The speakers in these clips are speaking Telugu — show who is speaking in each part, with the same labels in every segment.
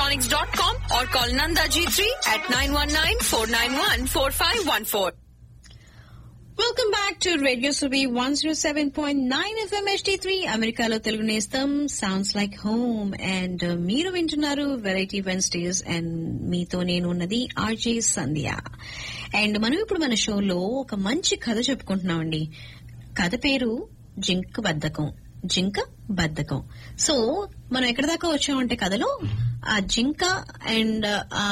Speaker 1: electronics.com or call Nanda G3 at 919-491-4514. Welcome back to Radio Subi 107.9 FM HD3 అమెరికాలో తెలుగు నేస్తం సౌండ్స్ లైక్ హోమ్ అండ్ మీరు వింటున్నారు వెరైటీ వెన్స్డేస్ అండ్ మీతో నేను ఉన్నది ఆర్జే సంధ్య. అండ్ మనం ఇప్పుడు మన షోలో ఒక మంచి కథ చెప్పుకుంటున్నామండి. కథ పేరు జింక బద్ధకం. సో మనం ఎక్కడి దాకా వచ్చామంటే కథలో ఆ జింక అండ్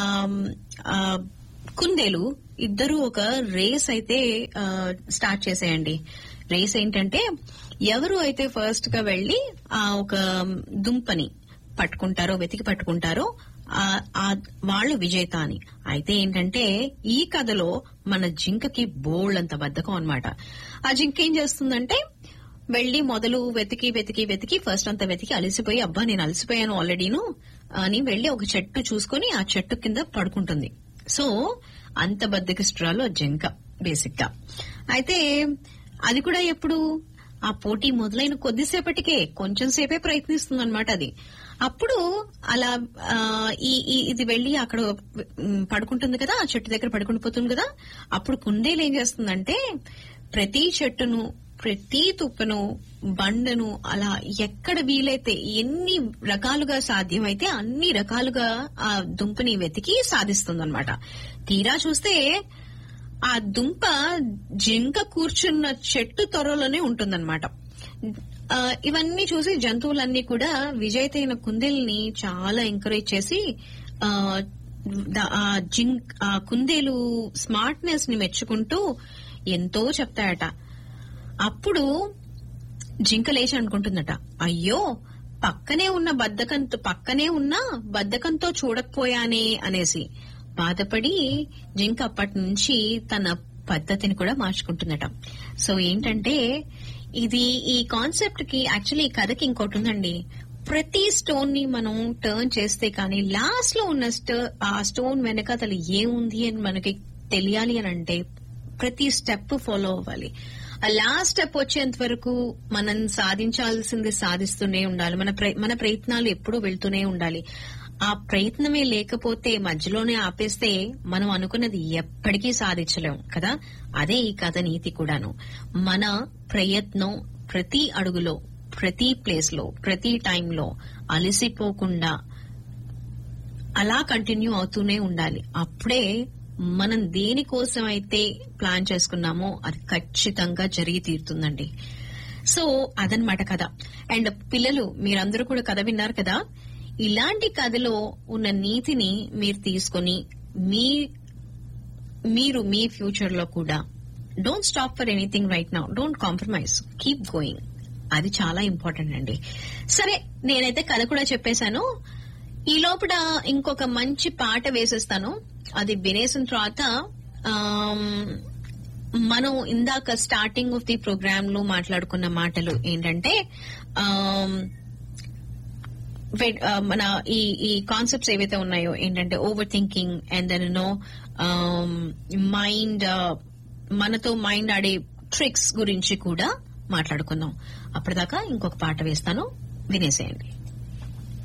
Speaker 1: కుందేలు ఇద్దరు ఒక రేస్ అయితే స్టార్ట్ చేసేయండి. రేస్ ఏంటంటే ఎవరు అయితే ఫస్ట్ గా వెళ్లి ఆ ఒక దుంపని వెతికి పట్టుకుంటారో వాళ్ళు విజేత అని. అయితే ఏంటంటే ఈ కథలో మన జింకకి బోల్డ్ అంత బద్ధకం అన్నమాట. ఆ జింక ఏం చేస్తుందంటే వెళ్లి మొదలు వెతికి ఫస్ట్ అంతా వెతికి అలసిపోయి అబ్బా నేను అలసిపోయాను ఆల్రెడీను అని వెళ్లి ఒక చెట్టు చూసుకుని ఆ చెట్టు కింద పడుకుంటుంది. సో అంత బద్దకిష్టురాలు ఆ జింక బేసిక్ గా. అయితే అది కూడా ఎప్పుడు ఆ పోటీ మొదలైన కొద్దిసేపటికే కొంచెం సేపే ప్రయత్నిస్తుంది అనమాట అది. అప్పుడు అలా ఇది వెళ్లి అక్కడ పడుకుంటుంది కదా, ఆ చెట్టు దగ్గర పడుకుని పోతుంది కదా. అప్పుడు కుందేలు ఏం చేస్తుందంటే ప్రతి చెట్టును ప్రతి తుప్పను బండను అలా ఎక్కడ వీలైతే ఎన్ని రకాలుగా సాధ్యమైతే అన్ని రకాలుగా ఆ దుంపని వెతికి సాధిస్తుందన్నమాట. తీరా చూస్తే ఆ దుంప జింక కూర్చున్న చెట్టు త్వరలోనే ఉంటుందన్నమాట. ఇవన్నీ చూసి జంతువులన్నీ కూడా విజేత అయిన కుందేలుని చాలా ఎంకరేజ్ చేసి ఆ కుందేలు స్మార్ట్నెస్ ని మెచ్చుకుంటూ ఎంతో చెప్తాయట. అప్పుడు జింక లేచి అనుకుంటుందట, అయ్యో పక్కనే ఉన్న బద్ధకంతో చూడకపోయానే అనేసి బాధపడి జింక అప్పటి నుంచి తన పద్ధతిని కూడా మార్చుకుంటుందట. సో ఏంటంటే ఈ కాన్సెప్ట్ కి యాక్చువల్లీ ఈ కథకి ఇంకోటి ఉందండి. ప్రతి స్టోన్ ని మనం టర్న్ చేస్తే కానీ లాస్ట్ లో ఉన్న ఆ స్టోన్ వెనక అసలు ఏముంది అని మనకి తెలియాలి అని అంటే ప్రతి స్టెప్ ఫాలో అవ్వాలి. ఆ లాస్ట్ స్టెప్ వచ్చేంత వరకు మనం సాధించాల్సింది సాధిస్తూనే ఉండాలి. మన ప్రయత్నాలు ఎప్పుడూ వెళ్తూనే ఉండాలి. ఆ ప్రయత్నమే లేకపోతే మధ్యలోనే ఆపేస్తే మనం అనుకున్నది ఎప్పటికీ సాధించలేం కదా. అదే ఈ కథ నీతి కూడాను. మన ప్రయత్నం ప్రతి అడుగులో, ప్రతి ప్లేస్ లో, ప్రతి టైంలో అలసిపోకుండా అలా కంటిన్యూ అవుతూనే ఉండాలి. అప్పుడే మనం దేనికోసం అయితే ప్లాన్ చేసుకున్నామో అది ఖచ్చితంగా జరిగి తీరుతుందండి. సో అదనమాట కథ. అండ్ పిల్లలు మీరందరూ కూడా కథ విన్నారు కదా. ఇలాంటి కథలో ఉన్న నీతిని మీరు తీసుకుని మీరు మీ ఫ్యూచర్ లో కూడా don't stop for anything right now, don't compromise, keep going. అది చాలా ఇంపార్టెంట్ అండి. సరే నేనైతే కథ కూడా చెప్పేశాను. ఈ లోపల ఇంకొక మంచి పాట వేసేస్తాను. అది వినేసిన తర్వాత మనం ఇందాక స్టార్టింగ్ ఆఫ్ ది ప్రోగ్రామ్ లో మాట్లాడుకున్న మాటలు ఏంటంటే మన ఈ కాన్సెప్ట్స్ ఏవైతే ఉన్నాయో ఏంటంటే ఓవర్ థింకింగ్ అండ్ దెన్ మనతో మైండ్ ఆడే ట్రిక్స్ గురించి కూడా మాట్లాడుకుందాం. అప్పటిదాకా ఇంకొక పాట వేస్తాను, వినేసేయండి.